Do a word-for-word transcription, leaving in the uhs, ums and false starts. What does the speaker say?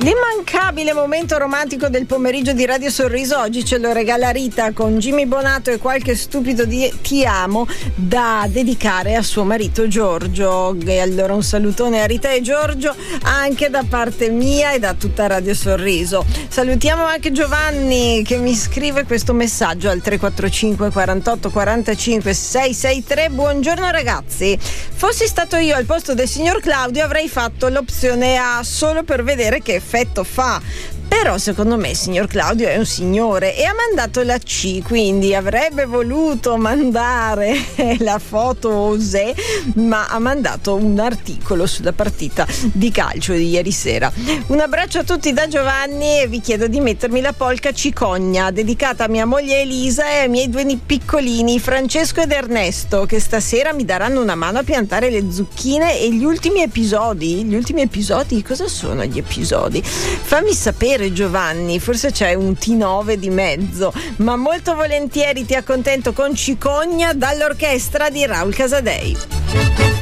L'immancabile momento romantico del pomeriggio di Radio Sorriso oggi ce lo regala Rita con Jimmy Bonato e qualche stupido di Ti amo da dedicare a suo marito Giorgio. E allora un salutone a Rita e Giorgio anche da parte mia e da tutta Radio Sorriso. Salutiamo anche Giovanni che mi scrive questo messaggio al tre quattro cinque quarantotto quarantacinque seicentosessantatré. Buongiorno ragazzi, fossi stato io al posto del signor Claudio avrei fatto l'opzione A solo per vedere che effetto fa. Però secondo me il signor Claudio è un signore e ha mandato la C, quindi avrebbe voluto mandare la foto Osè, ma ha mandato un articolo sulla partita di calcio di ieri sera. Un abbraccio a tutti da Giovanni e vi chiedo di mettermi la polca Cicogna dedicata a mia moglie Elisa e ai miei due piccolini Francesco ed Ernesto, che stasera mi daranno una mano a piantare le zucchine. E gli ultimi episodi, gli ultimi episodi, cosa sono gli episodi? Fammi sapere Giovanni, forse c'è un T nove di mezzo, ma molto volentieri ti accontento con Cicogna dall'orchestra di Raul Casadei.